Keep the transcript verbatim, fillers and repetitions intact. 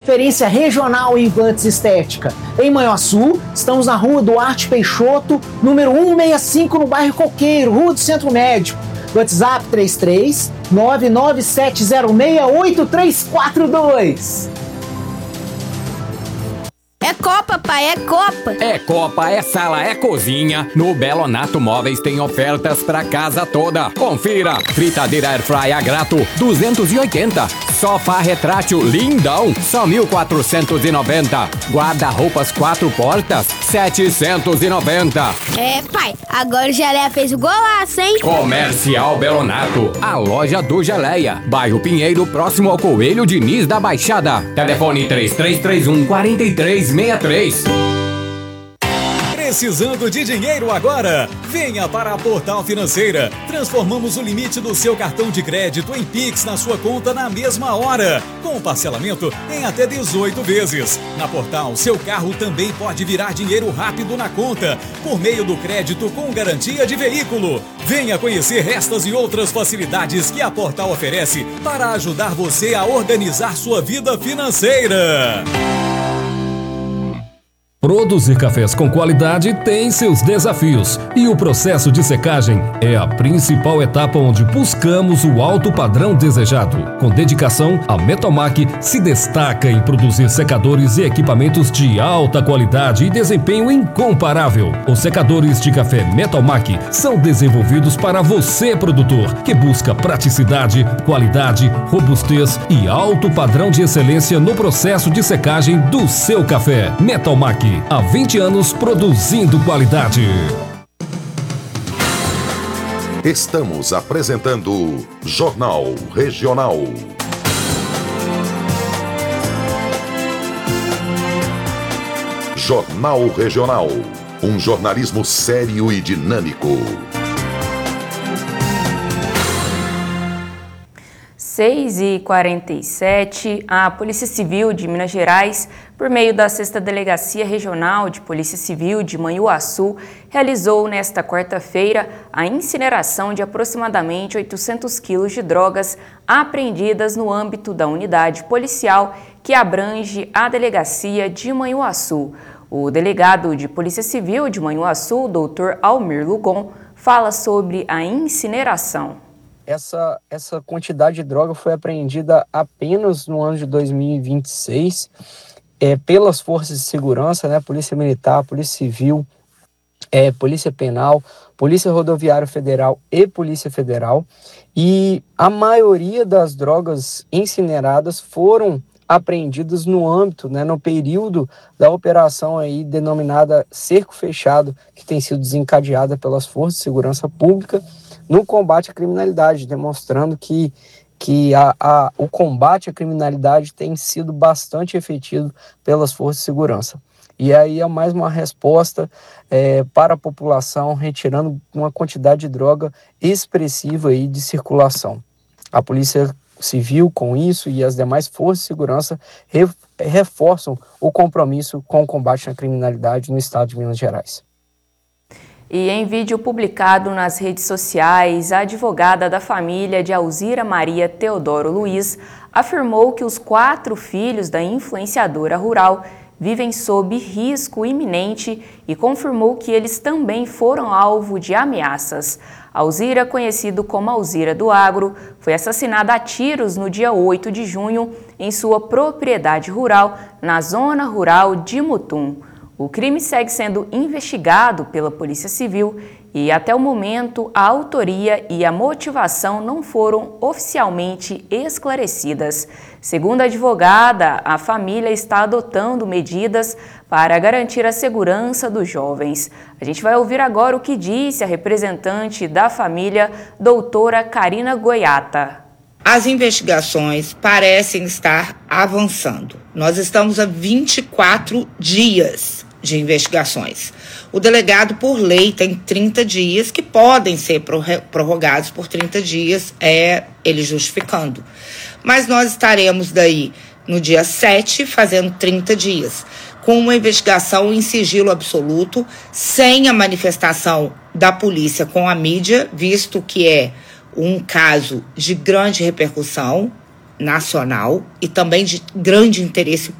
referência regional em implantes estética. Em Manhuaçu, estamos na rua Duarte Peixoto, número cento e sessenta e cinco, no bairro Coqueiro, Rua do Centro Médico. WhatsApp três três nove nove sete zero seis oito três quatro dois. É Copa, pai, é Copa. É Copa, é sala, é cozinha. No Belonato Móveis tem ofertas pra casa toda. Confira. Fritadeira Airfryer Grato, duzentos e oitenta. Sofá retrátil lindão, só mil quatrocentos e noventa. Guarda-roupas quatro portas, setecentos e noventa. É, pai, agora o Geleia fez o golaço, hein? Comercial Belonato, a loja do Geleia. Bairro Pinheiro, próximo ao Coelho Diniz da Baixada. Telefone três três três um quatro três seis três. Precisando de dinheiro agora? Venha para a Portal Financeira. Transformamos o limite do seu cartão de crédito em Pix na sua conta na mesma hora, com parcelamento em até dezoito vezes. Na Portal, seu carro também pode virar dinheiro rápido na conta, por meio do crédito com garantia de veículo. Venha conhecer estas e outras facilidades que a Portal oferece para ajudar você a organizar sua vida financeira. Produzir cafés com qualidade tem seus desafios e o processo de secagem é a principal etapa onde buscamos o alto padrão desejado. Com dedicação, a Metalmac se destaca em produzir secadores e equipamentos de alta qualidade e desempenho incomparável. Os secadores de café Metalmac são desenvolvidos para você, produtor, que busca praticidade, qualidade, robustez e alto padrão de excelência no processo de secagem do seu café. Metalmac, há vinte anos produzindo qualidade. Estamos apresentando Jornal Regional. Jornal Regional. Um jornalismo sério e dinâmico. seis e quarenta e sete, a Polícia Civil de Minas Gerais, por meio da sexta Delegacia Regional de Polícia Civil de Manhuaçu, realizou nesta quarta-feira a incineração de aproximadamente oitocentos quilos de drogas apreendidas no âmbito da unidade policial que abrange a Delegacia de Manhuaçu. O delegado de Polícia Civil de Manhuaçu, doutor Almir Lugon, fala sobre a incineração. Essa, essa quantidade de droga foi apreendida apenas no ano de dois mil e vinte e seis é, pelas forças de segurança, né, Polícia Militar, Polícia Civil, é, Polícia Penal, Polícia Rodoviária Federal e Polícia Federal. E a maioria das drogas incineradas foram apreendidas no âmbito, né, no período da operação aí denominada Cerco Fechado, que tem sido desencadeada pelas forças de segurança pública no combate à criminalidade, demonstrando que, que a, a, o combate à criminalidade tem sido bastante efetivo pelas forças de segurança. E aí é mais uma resposta é, para a população, retirando uma quantidade de droga expressiva aí de circulação. A Polícia Civil, com isso, e as demais forças de segurança re, reforçam o compromisso com o combate à criminalidade no estado de Minas Gerais. E em vídeo publicado nas redes sociais, a advogada da família de Alzira Maria Teodoro Luiz afirmou que os quatro filhos da influenciadora rural vivem sob risco iminente e confirmou que eles também foram alvo de ameaças. Alzira, conhecido como Alzira do Agro, foi assassinada a tiros no dia oito de junho em sua propriedade rural, na zona rural de Mutum. O crime segue sendo investigado pela Polícia Civil e, até o momento, a autoria e a motivação não foram oficialmente esclarecidas. Segundo a advogada, a família está adotando medidas para garantir a segurança dos jovens. A gente vai ouvir agora o que disse a representante da família, doutora Karina Goiata. As investigações parecem estar avançando. Nós estamos há vinte e quatro dias de investigações. O delegado, por lei, tem trinta dias que podem ser prorrogados por trinta dias, é ele justificando. Mas nós estaremos daí no dia sete fazendo trinta dias, com uma investigação em sigilo absoluto, sem a manifestação da polícia com a mídia, visto que é um caso de grande repercussão nacional e também de grande interesse